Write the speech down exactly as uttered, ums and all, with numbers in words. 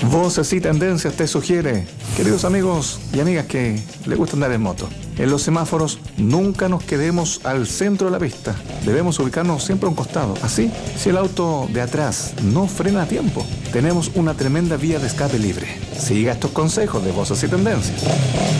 Voces y Tendencias te sugiere, queridos amigos y amigas que les gusta andar en moto, en los semáforos nunca nos quedemos al centro de la pista. Debemos ubicarnos siempre a un costado. Así, si el auto de atrás no frena a tiempo, tenemos una tremenda vía de escape libre. Siga estos consejos de Voces y Tendencias.